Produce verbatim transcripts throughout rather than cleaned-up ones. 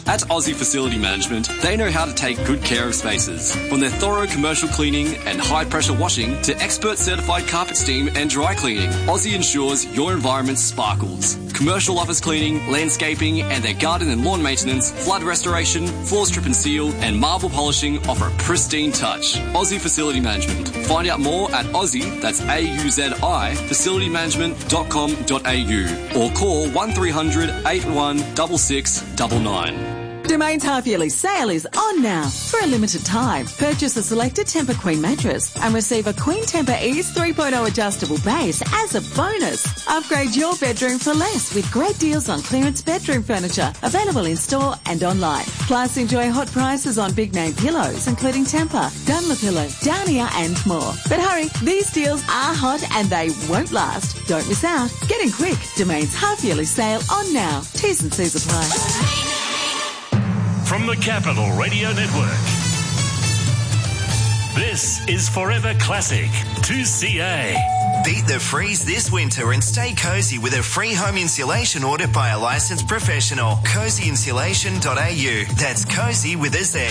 At Aussie Facility Management, they know how to take good care of spaces. From their thorough commercial cleaning and high-pressure washing to expert-certified carpet steam and dry cleaning, Aussie ensures your environment sparkles. Commercial office cleaning, landscaping, and their garden and lawn maintenance, flood restoration, floor strip and seal, and marble polishing offer a pristine touch. Aussie Facility Management. Find out more at Aussie, that's A U Z I, facility management dot com dot a u, or call one three hundred eight one six six nine nine. Domain's half-yearly sale is on now. For a limited time, purchase a selected Tempur Queen mattress and receive a Queen Tempur Ease three point oh adjustable base as a bonus. Upgrade your bedroom for less with great deals on clearance bedroom furniture, available in-store and online. Plus, enjoy hot prices on big-name pillows, including Tempur, Dunlopillow, Downia and more. But hurry, these deals are hot and they won't last. Don't miss out. Get in quick. Domain's half-yearly sale on now. T's and C's apply. From the Capital Radio Network, this is Forever Classic two C A. Beat the freeze this winter and stay cosy with a free home insulation order by a licensed professional. cozy insulation dot a u. That's cozy with a Z.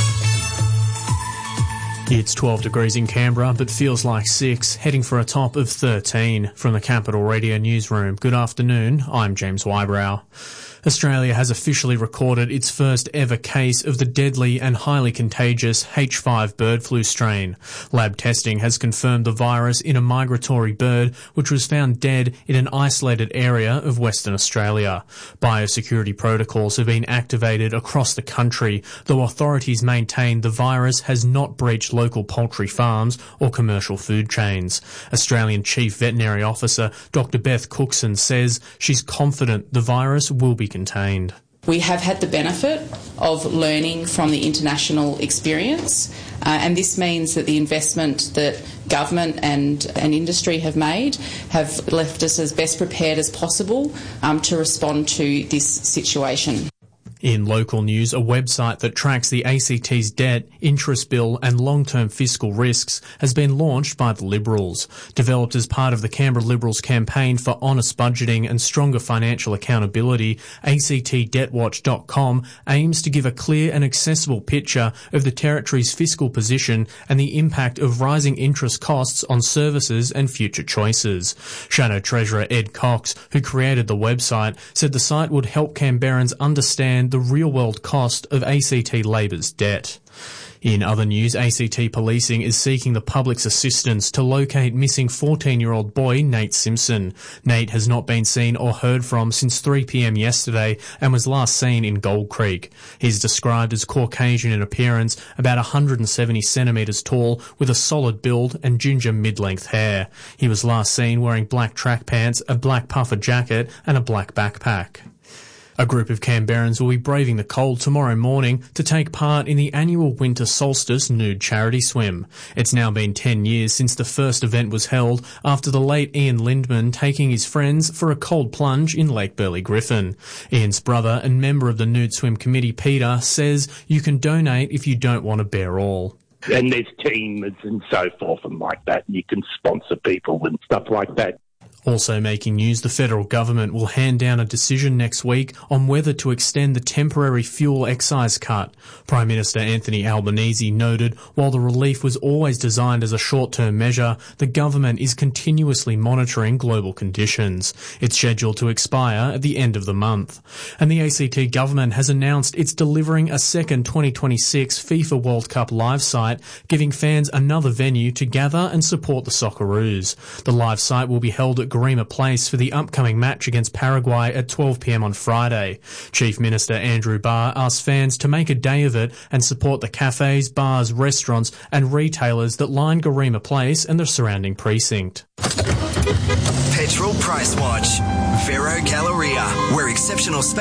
It's twelve degrees in Canberra, but feels like six, heading for a top of thirteen. From the Capital Radio Newsroom, good afternoon, I'm James Wybrow. Australia has officially recorded its first ever case of the deadly and highly contagious H five bird flu strain. Lab testing has confirmed the virus in a migratory bird which was found dead in an isolated area of Western Australia. Biosecurity protocols have been activated across the country, though authorities maintain the virus has not breached local poultry farms or commercial food chains. Australian Chief Veterinary Officer Doctor Beth Cookson says she's confident the virus will be contained. We have had the benefit of learning from the international experience, uh, and this means that the investment that government and, and industry have made have left us as best prepared as possible um, to respond to this situation. In local news, a website that tracks the A C T's debt, interest bill and long-term fiscal risks has been launched by the Liberals. Developed as part of the Canberra Liberals campaign for honest budgeting and stronger financial accountability, A C T debt watch dot com aims to give a clear and accessible picture of the Territory's fiscal position and the impact of rising interest costs on services and future choices. Shadow Treasurer Ed Cox, who created the website, said the site would help Canberrans understand the real-world cost of A C T Labor's debt. In other news, A C T Policing is seeking the public's assistance to locate missing fourteen-year-old boy Nate Simpson. Nate has not been seen or heard from since three p m yesterday and was last seen in Gold Creek. He's described as Caucasian in appearance, about one hundred seventy centimetres tall, with a solid build and ginger mid-length hair. He was last seen wearing black track pants, a black puffer jacket and a black backpack. A group of Canberrans will be braving the cold tomorrow morning to take part in the annual Winter Solstice Nude Charity Swim. It's now been ten years since the first event was held after the late Ian Lindman taking his friends for a cold plunge in Lake Burley Griffin. Ian's brother and member of the Nude Swim Committee, Peter, says you can donate if you don't want to bear all. And there's teams and so forth and like that. You can sponsor people and stuff like that. Also making news, the federal government will hand down a decision next week on whether to extend the temporary fuel excise cut. Prime Minister Anthony Albanese noted while the relief was always designed as a short-term measure, the government is continuously monitoring global conditions. It's scheduled to expire at the end of the month. And the A C T government has announced it's delivering a second twenty twenty-six FIFA World Cup live site, giving fans another venue to gather and support the Socceroos. The live site will be held at Garema Place for the upcoming match against Paraguay at twelve p m on Friday. Chief Minister Andrew Barr asked fans to make a day of it and support the cafes, bars, restaurants and retailers that line Garema Place and the surrounding precinct. Petrol Price Watch. Vero Galleria, where exceptional space